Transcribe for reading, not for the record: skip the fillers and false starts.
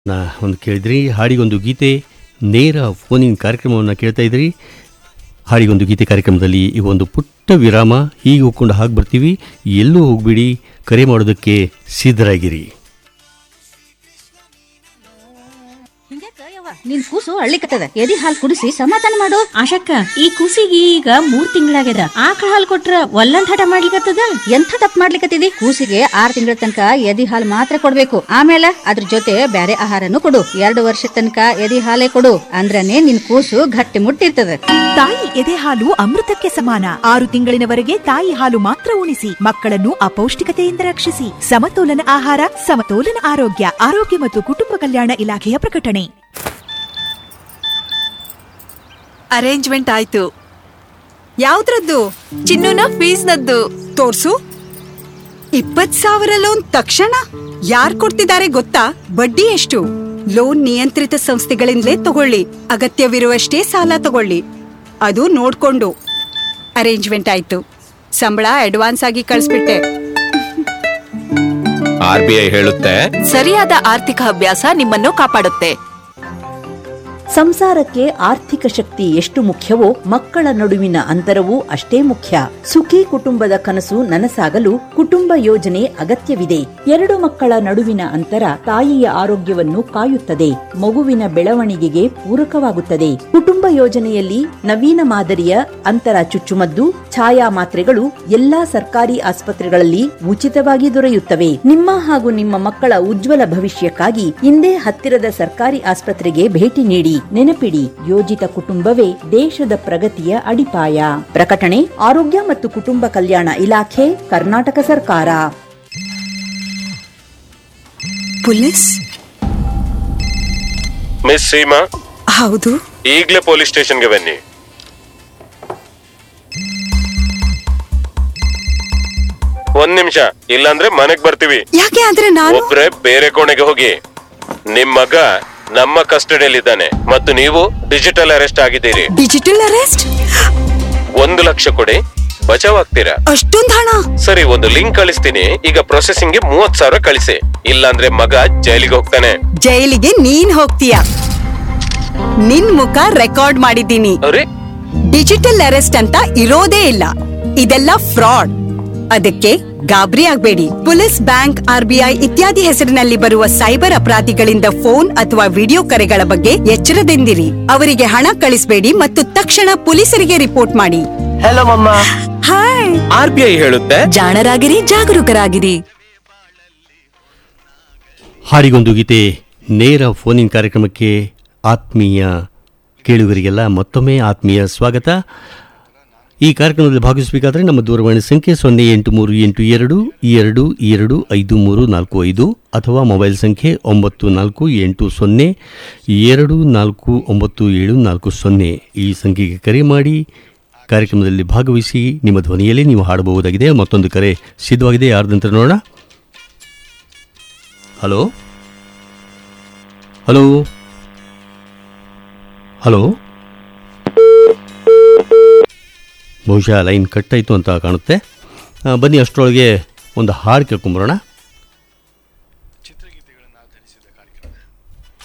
ಒಂದು ಕೇಳಿದ್ರಿ. ಹಾಡಿಗೊಂದು ಗೀತೆ ನೇರ ಫೋನಿನ ಕಾರ್ಯಕ್ರಮವನ್ನು ಕೇಳ್ತಾ ಇದ್ರಿ. ಹಾಡಿಗೊಂದು ಗೀತೆ ಕಾರ್ಯಕ್ರಮದಲ್ಲಿ ಈಗ ಒಂದು ಪುಟ್ಟ ವಿರಾಮ. ಹೀಗೆ ಹೋಗ್ಕೊಂಡು ಹಾಗೆ ಬರ್ತೀವಿ. ಎಲ್ಲೂ ಹೋಗ್ಬಿಡಿ, ಕರೆ ಮಾಡೋದಕ್ಕೆ ಸಿದ್ಧರಾಗಿರಿ. ನಿನ್ ಕೂಸು ಅಳ್ಳಿಕತ್ತದ, ಎದಿ ಹಾಲು ಕುಡಿಸಿ ಸಮಾಧಾನ ಮಾಡು. ಆಶಕ್ಕ, ಈ ಕೂಸಿಗೆ ಈಗ 3 ತಿಂಗಳಾಗ್ಯದ. ಆಕಳ ಹಾಲು ಕೊಟ್ರ ಒಲ್ಲಂದ್ ಹಠ ಮಾಡ್ಲಿಕತ್ತದ. ಎಂಥ ತಪ್ಪು ಮಾಡ್ಲಿಕತ್ತಿದಿ? ಕೂಸಿಗೆ 6 ತಿಂಗಳ ತನಕ ಎದಿ ಹಾಲು ಮಾತ್ರ ಕೊಡ್ಬೇಕು. ಆಮೇಲೆ ಅದ್ರ ಜೊತೆ ಬ್ಯಾರೆ ಆಹಾರನು ಕೊಡು. 2 ವರ್ಷ ತನಕ ಎದಿ ಹಾಲೇ ಕೊಡು. ಅಂದ್ರನೇ ನಿನ್ ಕೂಸು ಗಟ್ಟಿ ಮುಟ್ಟಿರ್ತದ. ತಾಯಿ ಎದೆ ಹಾಲು ಅಮೃತಕ್ಕೆ ಸಮಾನ. 6 ತಿಂಗಳಿನವರೆಗೆ ತಾಯಿ ಹಾಲು ಮಾತ್ರ ಉಣಿಸಿ. ಮಕ್ಕಳನ್ನು ಅಪೌಷ್ಟಿಕತೆಯಿಂದ ರಕ್ಷಿಸಿ. ಸಮತೋಲನ ಆಹಾರ, ಸಮತೋಲನ ಆರೋಗ್ಯ. ಆರೋಗ್ಯ ಮತ್ತು ಕುಟುಂಬ ಕಲ್ಯಾಣ ಇಲಾಖೆಯ ಪ್ರಕಟಣೆ. ಅರೇಂಜ್ಮೆಂಟ್ ಆಯ್ತು. ಯಾವ್ದ್ರದ್ದು? ಚಿನ್ನುನ ಫೀಸ್ನದ್ದು ತೋರ್ಸು. 20,000 ಲೋನ್ ತಕ್ಷಣ ಯಾರ್ ಕೊಡ್ತಿದ್ದಾರೆ ಗೊತ್ತಾ? ಬಡ್ಡಿ ಎಷ್ಟು? ಲೋನ್ ನಿಯಂತ್ರಿತ ಸಂಸ್ಥೆಗಳಿಂದಲೇ ತಗೊಳ್ಳಿ. ಅಗತ್ಯವಿರುವಷ್ಟೇ ಸಾಲ ತಗೊಳ್ಳಿ. ಅದು ನೋಡ್ಕೊಂಡು. ಅರೇಂಜ್ಮೆಂಟ್ ಆಯ್ತು. ಸಂಬಳ ಅಡ್ವಾನ್ಸ್ ಆಗಿ ಕಳಿಸ್ಬಿಟ್ಟೆ. RBI ಹೇಳುತ್ತೆ, ಸರಿಯಾದ ಆರ್ಥಿಕ ಅಭ್ಯಾಸ ನಿಮ್ಮನ್ನು ಕಾಪಾಡುತ್ತೆ. ಸಂಸಾರಕ್ಕೆ ಆರ್ಥಿಕ ಶಕ್ತಿ ಎಷ್ಟು ಮುಖ್ಯವೋ ಮಕ್ಕಳ ನಡುವಿನ ಅಂತರವೂ ಅಷ್ಟೇ ಮುಖ್ಯ. ಸುಖಿ ಕುಟುಂಬದ ಕನಸು ನನಸಾಗಲು ಕುಟುಂಬ ಯೋಜನೆ ಅಗತ್ಯವಿದೆ. 2 ಮಕ್ಕಳ ನಡುವಿನ ಅಂತರ ತಾಯಿಯ ಆರೋಗ್ಯವನ್ನು ಕಾಯುತ್ತದೆ, ಮಗುವಿನ ಬೆಳವಣಿಗೆಗೆ ಪೂರಕವಾಗುತ್ತದೆ. ಕುಟುಂಬ ಯೋಜನೆಯಲ್ಲಿ ನವೀನ ಮಾದರಿಯ ಅಂತರ ಚುಚ್ಚುಮದ್ದು, ಛಾಯಾ ಮಾತ್ರೆಗಳು ಎಲ್ಲಾ ಸರ್ಕಾರಿ ಆಸ್ಪತ್ರೆಗಳಲ್ಲಿ ಉಚಿತವಾಗಿ ದೊರೆಯುತ್ತವೆ. ನಿಮ್ಮ ಹಾಗೂ ನಿಮ್ಮ ಮಕ್ಕಳ ಉಜ್ವಲ ಭವಿಷ್ಯಕ್ಕಾಗಿ ಇಂದೇ ಹತ್ತಿರದ ಸರ್ಕಾರಿ ಆಸ್ಪತ್ರೆಗೆ ಭೇಟಿ ನೀಡಿ. ನೆನಪಿಡಿ, ಯೋಜಿತ ಕುಟುಂಬವೇ ದೇಶದ ಪ್ರಗತಿಯ ಅಡಿಪಾಯ. ಪ್ರಕಟಣೆ ಆರೋಗ್ಯ ಮತ್ತು ಕುಟುಂಬ ಕಲ್ಯಾಣ ಇಲಾಖೆ, ಕರ್ನಾಟಕ ಸರ್ಕಾರ. ಪೊಲೀಸ್? ಮಿಸ್ ಸೀಮಾ? ಹೌದು. ಈಗಲೇ ಪೊಲೀಸ್ ಸ್ಟೇಷನ್ಗೆ ಬನ್ನಿ. ಒಂದ್ ನಿಮಿಷ, ಇಲ್ಲಾಂದ್ರೆ ಮನೆಗ್ ಬರ್ತೀವಿ. ಯಾಕೆ? ಆದ್ರೆ ನಾನು ಒಬ್ರೆ ಬೇರೆ ಕೋಣೆಗೆ ಹೋಗಿ. ನಿಮ್ ಮಗ ನಮ್ಮ ಕಸ್ಟಡಿಯಲ್ಲಿದ್ದಾನೆ ಮತ್ತು ನೀವು ಡಿಜಿಟಲ್ ಅರೆಸ್ಟ್ ಆಗಿದ್ದೀರಿ. Digital arrest? 1 ಲಕ್ಷ ಕೊಡಿ, ಬಚಾವ್ ಆಗ್ತೀರಾ. ಅಷ್ಟೊಂದು ಹಣ? ಸರಿ, ಒಂದು ಲಿಂಕ್ ಕಳಿಸ್ತೀನಿ. ಈಗ ಪ್ರೊಸೆಸಿಂಗ್ ಗೆ 30,000 ಕಳಿಸಿ. ಇಲ್ಲಾಂದ್ರೆ ಮಗ ಜೈಲಿಗೆ ಹೋಗ್ತಾನೆ. ಜೈಲಿಗೆ ನೀನ್ ಹೋಗ್ತೀಯ? ನಿನ್ ಮುಖ ರೆಕಾರ್ಡ್ ಮಾಡಿದ್ದೀನಿ. ಡಿಜಿಟಲ್ ಅರೆಸ್ಟ್ ಅಂತ ಇರೋದೇ ಇಲ್ಲ. ಇದೆಲ್ಲ ಫ್ರಾಡ್. ಅದಕ್ಕೆ ಗಾಬರಿ ಆಗ್ಬೇಡಿ. ಪೊಲೀಸ್, ಬ್ಯಾಂಕ್, RBI ಇತ್ಯಾದಿ ಹೆಸರಿನಲ್ಲಿ ಬರುವ ಸೈಬರ್ ಅಪರಾಧಿಗಳಿಂದ ಫೋನ್ ಅಥವಾ ವಿಡಿಯೋ ಕರೆಗಳ ಬಗ್ಗೆ ಎಚ್ಚರದಿಂದಿರಿ. ಅವರಿಗೆ ಹಣ ಕಳಿಸಬೇಡಿ ಮತ್ತು ತಕ್ಷಣ ಪೊಲೀಸರಿಗೆ ರಿಪೋರ್ಟ್ ಮಾಡಿ. ಹಲೋ ಮಮ್ಮ. ಹಾಯ್. RBI ಹೇಳುತ್ತೆ, ಜಾಣರಾಗಿರಿ, ಜಾಗರೂಕರಾಗಿರಿ. ಹಾಡಿಗೊಂದು ಗೀತೆ ನೇರ ಫೋನಿನ ಕಾರ್ಯಕ್ರಮಕ್ಕೆ ಆತ್ಮೀಯ ಕೇಳುಗರಿಗೆಲ್ಲ ಮತ್ತೊಮ್ಮೆ ಆತ್ಮೀಯ ಸ್ವಾಗತ. ಈ ಕಾರ್ಯಕ್ರಮದಲ್ಲಿ ಭಾಗವಹಿಸಬೇಕಾದ್ರೆ ನಮ್ಮ ದೂರವಾಣಿ ಸಂಖ್ಯೆ 083822225345 ಅಥವಾ ಮೊಬೈಲ್ ಸಂಖ್ಯೆ 9480249740 ಈ ಸಂಖ್ಯೆಗೆ ಕರೆ ಮಾಡಿ ಕಾರ್ಯಕ್ರಮದಲ್ಲಿ ಭಾಗವಹಿಸಿ. ನಿಮ್ಮ ಧ್ವನಿಯಲ್ಲಿ ನೀವು ಹಾಡಬಹುದಾಗಿದೆ. ಮತ್ತೊಂದು ಕರೆ ಸಿದ್ಧವಾಗಿದೆ. ಯಾರ್ದಂತ ನೋಡೋಣ. Hello hello hello. ಬಹುಶಃ ಲೈನ್ ಕಟ್ಟಾಯಿತು ಅಂತ ಕಾಣುತ್ತೆ. ಬನ್ನಿ, ಅಷ್ಟರೊಳಗೆ ಒಂದು ಹಾಡು ಕೇಳ್ಕೊಂಬರೋಣ.